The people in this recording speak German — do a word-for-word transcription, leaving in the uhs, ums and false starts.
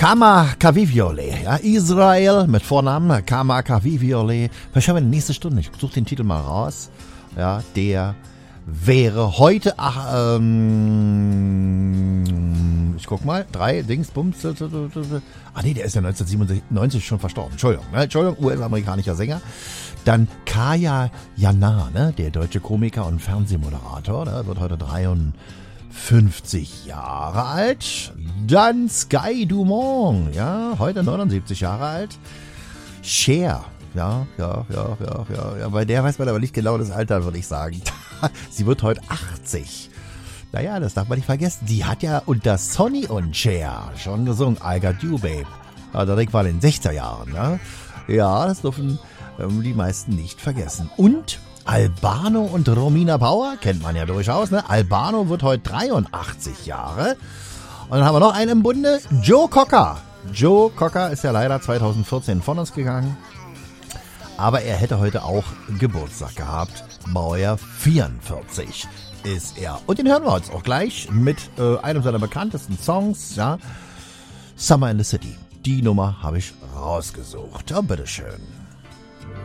Kama Kaviviole, ja, Israel mit Vornamen, Kama Kaviviole. Vielleicht haben wir die nächste Stunde, ich suche den Titel mal raus, ja, der wäre heute, ach, ähm, ich guck mal, drei Dings, Bums, ah nee, der ist ja neunzehnhundertsiebenundneunzig schon verstorben, Entschuldigung, ne? Entschuldigung, U S-amerikanischer Sänger. Dann Kaya Jana, ne, der deutsche Komiker und Fernsehmoderator, der wird heute dreiundfünfzig Jahre alt. Dann Sky Dumont, ja, heute neunundsiebzig Jahre alt. Cher, ja, ja, ja, ja, ja, ja, bei der weiß man aber nicht genau das Alter, würde ich sagen. Sie wird heute achtzig. Naja, das darf man nicht vergessen. Die hat ja unter Sonny und Cher schon gesungen, I Got You, Babe. Also das war in den sechziger Jahren, ja. Ja, das dürfen ähm, die meisten nicht vergessen. Und Albano und Romina Power, kennt man ja durchaus, ne? Albano wird heute dreiundachtzig Jahre. Und dann haben wir noch einen im Bunde, Joe Cocker. Joe Cocker ist ja leider zweitausendvierzehn von uns gegangen. Aber er hätte heute auch Geburtstag gehabt. Baujahr vierundvierzig ist er. Und den hören wir uns auch gleich mit äh, einem seiner bekanntesten Songs, ja. Summer in the City. Die Nummer habe ich rausgesucht. Ja, bitteschön.